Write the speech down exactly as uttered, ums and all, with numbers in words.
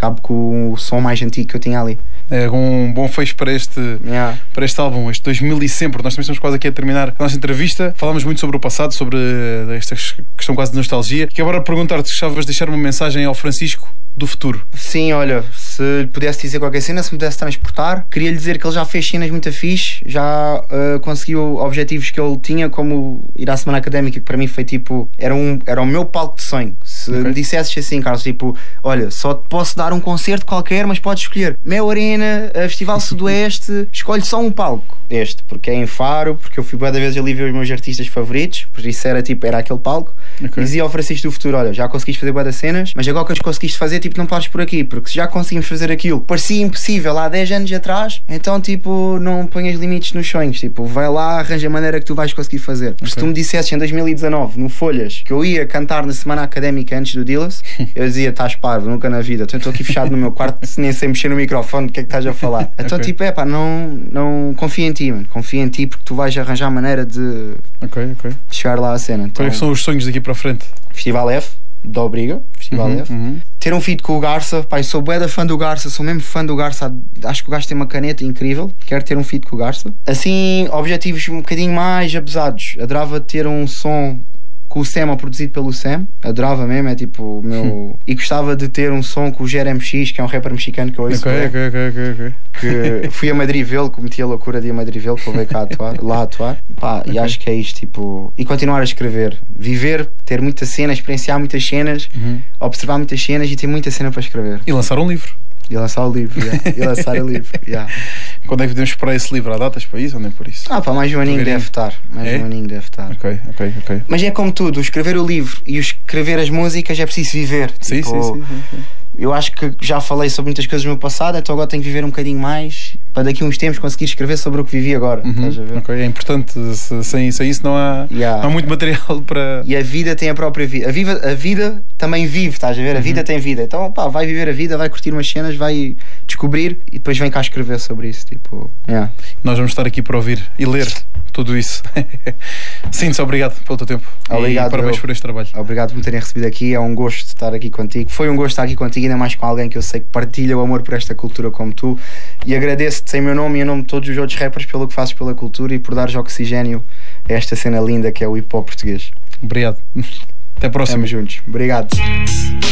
cabe com o som mais antigo que eu tinha ali. É um bom fecho para este, yeah. para este álbum, este dois mil e sempre. Nós também estamos quase aqui a terminar a nossa entrevista. Falámos muito sobre o passado, sobre esta questão quase de nostalgia. E agora perguntar-te se gostavas de deixar uma mensagem ao Francisco do futuro. Sim, olha, se lhe pudesse dizer qualquer cena, se me pudesse transportar, queria lhe dizer que ele já fez cenas muito fixe, já uh, conseguiu objetivos que ele tinha, como ir à semana académica, que para mim foi tipo, era, um, era o meu palco de sonho. Se okay. me dissesses assim, Carlos, tipo, olha, só te posso dar um concerto qualquer, mas podes escolher Mel Arena, Festival Sudoeste, escolhe só um palco. Este, porque é em Faro, porque eu fui boa da vez ali ver os meus artistas favoritos, por isso era tipo, era aquele palco. Okay. Dizia ao Francisco do futuro, olha, já conseguiste fazer boa das cenas, mas agora que conseguiste fazer, tipo, não pares por aqui, porque se já conseguimos fazer aquilo, parecia impossível há dez anos atrás, então tipo, não ponhas limites nos sonhos, tipo, vai lá, arranja a maneira que tu vais conseguir fazer. Okay. Se tu me dissesses em dois mil e dezanove, no Folhas, que eu ia cantar na semana académica antes do Dillas, eu dizia, estás parvo, nunca na vida, então estou aqui fechado no meu quarto, nem sei mexer no microfone, o que é que estás a falar? Então okay. tipo, é pá, não, não confia em ti, mano, confia em ti porque tu vais arranjar a maneira de, okay, okay. de chegar lá à cena. Então, quais são os sonhos daqui para frente? Festival F, da Obriga, Festival uhum, F. Uhum. Ter um feat com o Garça, pai, sou bué da fã do Garça, sou mesmo fã do Garça, acho que o Garça tem uma caneta incrível, quero ter um feat com o Garça. Assim, objetivos um bocadinho mais abusados, adorava ter um som com o Sam, ou produzido pelo Sam, adorava mesmo, é tipo o meu... Hum. E gostava de ter um som com o Jeremy X, que é um rapper mexicano que eu ouço. Ok, ok, ok, ok. Que fui a Madrid vê-lo, cometi a loucura de ir a Madrid vê-lo, que eu veio cá atuar, lá atuar. Pá, okay. E acho que é isto, tipo... E continuar a escrever. Viver, ter muita cena, experienciar muitas cenas, uhum. observar muitas cenas e ter muita cena para escrever. E lançar um livro. E lançar o livro, yeah. E lançar o livro, yeah. Quando é que podemos esperar esse livro? Há datas para isso ou nem por isso? Ah pá, mais um aninho deve estar. Mais é? um aninho deve estar. Ok, ok, ok. Mas é como tudo, escrever o livro e escrever as músicas é preciso viver. Sim, tipo, sim, sim, sim, sim. Eu acho que já falei sobre muitas coisas do meu passado, então agora tenho que viver um bocadinho mais para daqui a uns tempos conseguir escrever sobre o que vivi agora. Uhum. Estás a ver? Okay. É importante, se, sem, sem isso não há, yeah. não há muito material para... E a vida tem a própria vida. A, viva, a vida também vive, estás a ver? A vida uhum. tem vida. Então pá, vai viver a vida, vai curtir umas cenas, vai descobrir e depois vem cá escrever sobre isso. Tipo, yeah. Nós vamos estar aqui para ouvir e ler tudo isso. Sim-te, obrigado pelo teu tempo. Obrigado, e parabéns eu. por este trabalho. Obrigado por me terem recebido aqui. É um gosto estar aqui contigo. Foi um gosto estar aqui contigo, ainda mais com alguém que eu sei que partilha o amor por esta cultura como tu. E agradeço-te em meu nome e em nome de todos os outros rappers pelo que fazes pela cultura e por dares oxigênio a esta cena linda que é o hip hop português. Obrigado. Até a próxima. Estamos juntos. Obrigado.